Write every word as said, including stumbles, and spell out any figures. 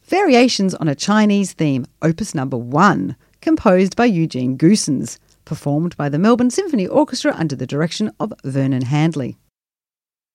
Variations on a Chinese Theme, Opus Number one, composed by Eugene Goosens, performed by the Melbourne Symphony Orchestra under the direction of Vernon Handley.